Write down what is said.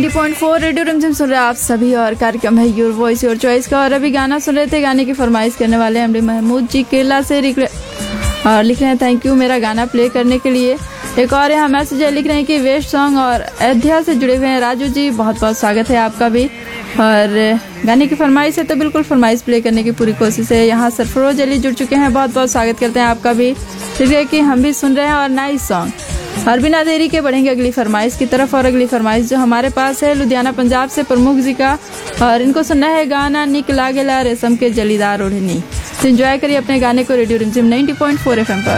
90.4 radio रिमझिम सुन रहे हैं आप सभी और कार्यक्रम है योर वॉइस योर चॉइस का। और अभी गाना सुन रहे थे, गाने की फरमाइश करने वाले एमडी महमूद जी केरला से और लिख रहे हैं थैंक यू मेरा गाना प्ले करने के लिए। एक और यहाँ मैसेज है, लिख रहे हैं कि वेस्ट सॉन्ग और अयोध्या से जुड़े हुए हैं राजू जी, बहुत बहुत स्वागत है आपका भी। और गाने की फरमाइश है तो बिल्कुल फरमाइश प्ले करने की पूरी कोशिश है। यहाँ सरफरोज अली जुड़ चुके हैं, बहुत बहुत स्वागत करते हैं आपका भी। फिर कि हम भी सुन रहे हैं और नाइस सॉन्ग। और बिना देरी के बढ़ेंगे अगली फरमाइश की तरफ। और अगली फरमाइश जो हमारे पास है लुधियाना पंजाब से प्रमुख जी का, और इनको सुनना है गाना निक लागेला रेशम के जलीदार ओढ़नी। तो एंजॉय करिए अपने गाने को रेडियो रिमझिम 90.4 FM पर।